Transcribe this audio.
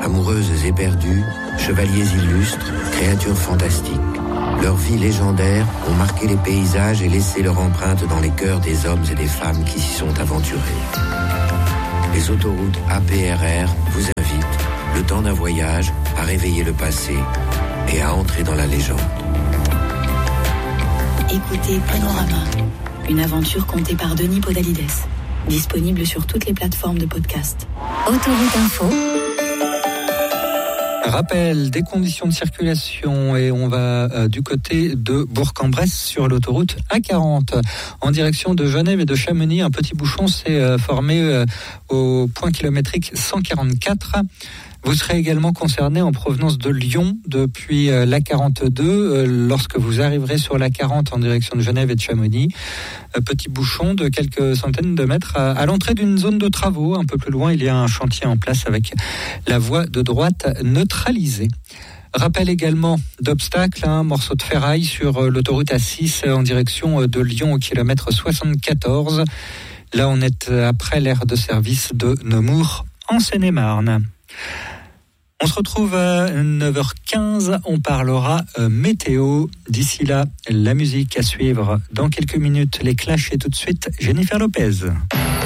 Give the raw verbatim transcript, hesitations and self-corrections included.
Amoureuses éperdues, chevaliers illustres, créatures fantastiques. Leurs vies légendaires ont marqué les paysages et laissé leur empreinte dans les cœurs des hommes et des femmes qui s'y sont aventurés. Les autoroutes A P R R vous invitent, le temps d'un voyage, à réveiller le passé et à entrer dans la légende. Écoutez Panorama, une aventure contée par Denis Podalides. Disponible sur toutes les plateformes de podcast. Autoroute Info. Rappel des conditions de circulation et on va euh, du côté de Bourg-en-Bresse sur l'autoroute A quarante en direction de Genève et de Chamonix. Un petit bouchon s'est euh, formé euh, au point kilométrique cent quarante-quatre. Vous serez également concerné en provenance de Lyon depuis euh, l'A quarante-deux euh, lorsque vous arriverez sur l'A quarante en direction de Genève et de Chamonix. Euh, petit bouchon de quelques centaines de mètres à, à l'entrée d'une zone de travaux. Un peu plus loin, il y a un chantier en place avec la voie de droite neutralisée. Rappel également d'obstacles, un morceau de ferraille sur euh, l'autoroute A six en direction de Lyon au kilomètre soixante-quatorze. Là, on est après l'aire de service de Nemours en Seine-et-Marne. On se retrouve à neuf heures quinze, on parlera euh, météo. D'ici là, la musique à suivre dans quelques minutes, les Clash et tout de suite Jennifer Lopez.